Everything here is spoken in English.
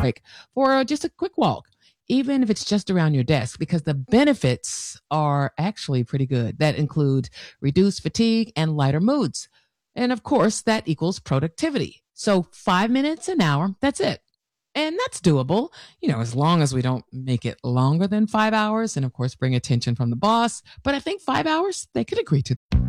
break for just a quick walk, even if it's just around your desk, because the benefits are actually pretty good. That include reduced fatigue and lighter moods. And of course, that equals productivity. So 5 minutes an hour, that's it. And that's doable, as long as we don't make it longer than 5 hours and, of course, bring attention from the boss. But I think 5 hours, they could agree to.